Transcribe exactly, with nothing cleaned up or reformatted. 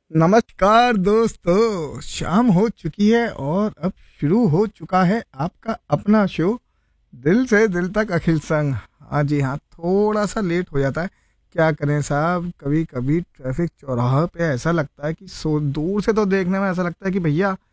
नमस्कार दोस्तों, शाम हो चुकी है और अब शुरू हो चुका है आपका अपना शो दिल से दिल तक अखिल संग। हाँ जी हाँ, थोड़ा सा लेट हो जाता है। क्या करें साहब, कभी कभी ट्रैफिक चौराहा पे ऐसा लगता है कि सो दूर से तो देखने में ऐसा लगता है कि भैया